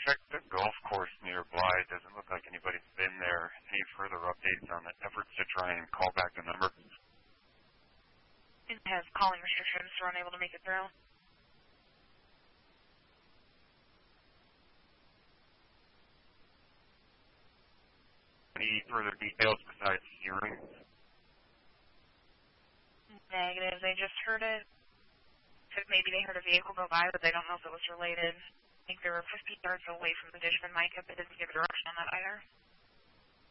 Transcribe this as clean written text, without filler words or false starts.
checked the golf course nearby. It doesn't look like anybody's been there. Any further updates on the efforts to try and call back the number? It has calling restrictions, so we're unable to make it through. Any further details besides hearing? Negative. They just heard it. Maybe they heard a vehicle go by, but they don't know if it was related. I think they were 50 yards away from the Dishman mic, but they didn't give a direction on that either.